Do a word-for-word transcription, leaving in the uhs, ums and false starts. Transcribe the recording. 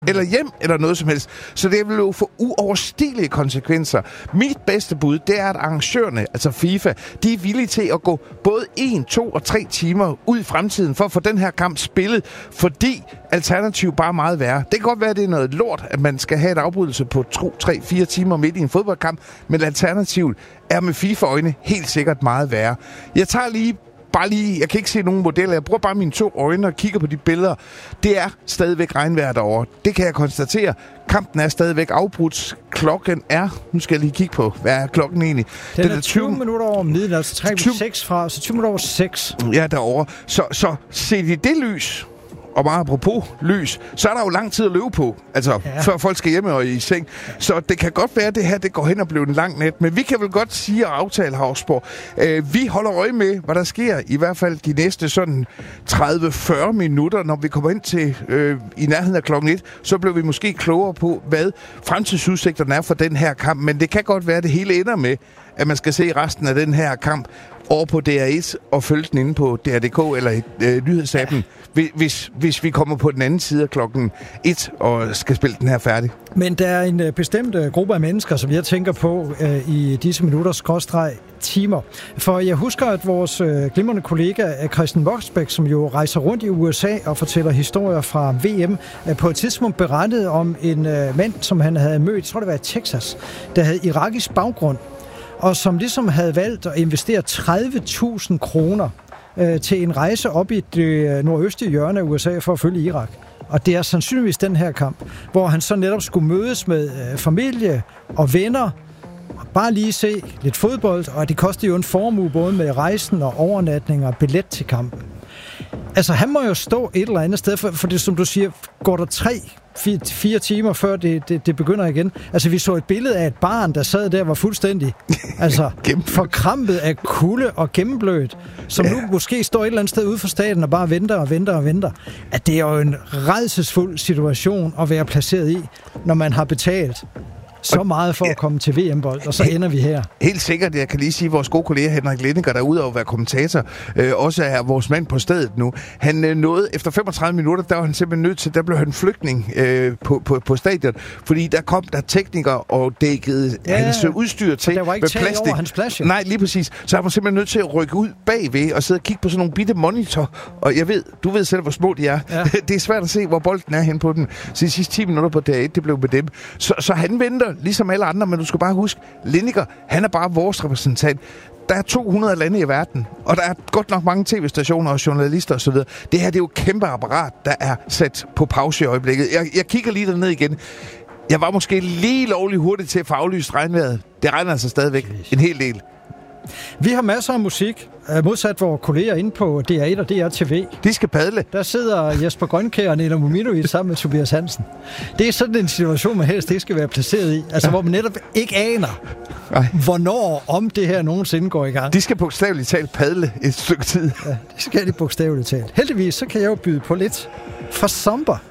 eller hjem, eller noget som helst. Så det vil jo få uoverstigelige konsekvenser. Mit bedste bud, det er, at arrangørerne, altså FIFA, de er villige til at gå både en, to og tre timer ud i fremtiden for at få den her kamp spillet, fordi alternativ bare er meget værre. Det kan godt være, at det er noget lort, at man skal have et afbrydelse på to, tre, fire timer midt i en fodboldkamp, men alternativet er med FIFA-øjne helt sikkert meget værre. Jeg tager lige Bare lige, jeg kan ikke se nogen modeller. Jeg bruger bare mine to øjne og kigger på de billeder. Det er stadigvæk regnvejr derovre. Det kan jeg konstatere. Kampen er stadigvæk afbrudt. Klokken er, nu skal jeg lige kigge på, hvad er klokken egentlig? Den, Den er tyve minutter over midten, altså trækker vi seks fra, så tyve minutter over seks. Ja, derovre. Så, så set i det lys, og meget apropos lys, så er der jo lang tid at løbe på, altså ja. Før folk skal hjemme og i seng. Så det kan godt være, at det her det går hen og bliver en lang nat, men vi kan vel godt sige og aftale, Hausborg, øh, vi holder øje med, hvad der sker, i hvert fald de næste sådan tredive til fyrre minutter, når vi kommer ind til øh, i nærheden af klokken et, så bliver vi måske klogere på, hvad fremtidsudsigterne er for den her kamp, men det kan godt være, at det hele ender med, at man skal se resten af den her kamp over på D R et og følge den inde på D R punktum D K eller øh, nyhedsappen, hvis, hvis vi kommer på den anden side af klokken et og skal spille den her færdig. Men der er en øh, bestemt øh, gruppe af mennesker, som jeg tænker på øh, i disse minutter skråstreg timer. For jeg husker, at vores øh, glimrende kollega Christian Voksbæk, som jo rejser rundt i U S A og fortæller historier fra V M, øh, på et tidspunkt berettede om en øh, mand, som han havde mødt, jeg tror det var i Texas, der havde irakisk baggrund, og som ligesom havde valgt at investere tredive tusind kroner øh, til en rejse op i det nordøstlige hjørne af U S A for at følge Irak. Og det er sandsynligvis den her kamp, hvor han så netop skulle mødes med øh, familie og venner, og bare lige se lidt fodbold, og det koster jo en formue både med rejsen og overnatning og billet til kampen. Altså, han må jo stå et eller andet sted, for, for det, som du siger, går der tre, fire, fire timer, før det, det, det begynder igen. Altså, vi så et billede af et barn, der sad der, var fuldstændig altså, forkrampet af kulde og gennemblødt, som ja. Nu måske står et eller andet sted ude for staten og bare venter og venter og venter. At det er jo en rædselsfuld situation at være placeret i, når man har betalt så meget for at komme til V M-bold, og så ender vi her. Helt sikkert. Jeg kan lige sige, at vores gode kollega Henrik Lindinger, der er ude over at være kommentator, øh, også er vores mand på stedet nu. Han øh, nåede, efter femogtredive minutter, der var han simpelthen nødt til, der blev han flygtning øh, på, på, på stadion, fordi der kom der teknikere og dækkede ja, hans udstyr til der var ikke med plastik. Over hans plads, ja. Nej, lige præcis. Så han var simpelthen nødt til at rykke ud bagved og sidde og kigge på sådan nogle bitte monitor. Og jeg ved, du ved selv, hvor små de er. Ja. Det er svært at se, hvor bolden er hen på den. Så de sidste ti minutter på D R et, det blev med dem. Så, så han venter, ligesom alle andre, men du skal bare huske, Lindinger, han er bare vores repræsentant. Der er to hundrede lande i verden, og der er godt nok mange tv-stationer og journalister osv. Det her, det er jo et kæmpe apparat, der er sat på pause i øjeblikket. Jeg, jeg kigger lige derned igen. Jeg var måske lige lovlig hurtigt til at få aflyst regnvejret. Det regner altså stadigvæk en hel del. Vi har masser af musik, modsat vores kolleger inde på D R et og D R T V. De skal padle. Der sidder Jesper Grønkjær og Nina Muminovic sammen med Tobias Hansen. Det er sådan en situation, man helst ikke skal være placeret i. Altså, ja. Hvor man netop ikke aner, Ej. hvornår om det her nogensinde går i gang. De skal bogstaveligt talt padle et stykke tid. Ja, det skal de bogstaveligt talt. Heldigvis, så kan jeg jo byde på lidt fra Somber.